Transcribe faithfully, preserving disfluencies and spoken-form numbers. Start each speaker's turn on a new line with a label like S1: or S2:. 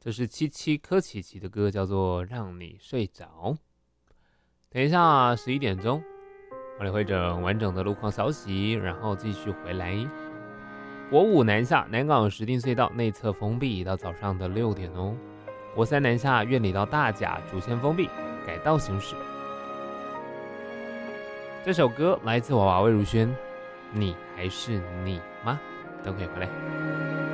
S1: 这是七七柯琪琪的歌，叫做《让你睡着》。等一下十一点钟，我来会整完整的路况消息，然后继续回来。国五南下，南港石碇隧道内侧封闭到早上的六点哦。国三南下，苑里到大甲主线封闭，改道行驶。这首歌来自娃娃魏如萱，你还是你吗？等会回来。